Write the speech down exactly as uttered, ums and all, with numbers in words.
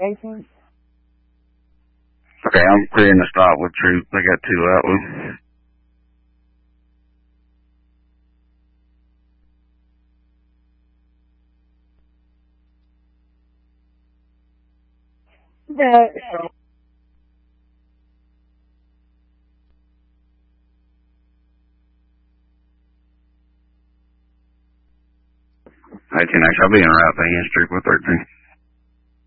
eighteenth. Okay, I'm clearing the stop with Truth. I got two out with. Yeah. eighteen, I'll be in route to Hen Street with thirteen.